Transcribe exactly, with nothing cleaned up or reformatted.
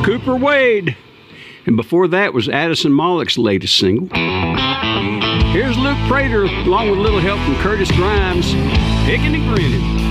Cooper Wade. And before that was Addison Mollick's latest single. Here's Luke Prater, along with a little help from Curtis Grimes, Picking and Grinning.